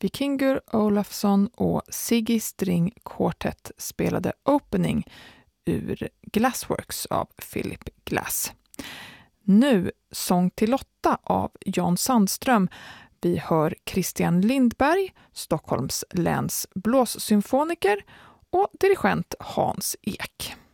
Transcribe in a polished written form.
Vikingur Olafsson och Ziggy String Quartet spelade Opening ur Glassworks av Philip Glass. Nu Sång till Lotta av Jan Sandström. Vi hör Christian Lindberg, Stockholms läns blåssymfoniker och dirigent Hans Ek.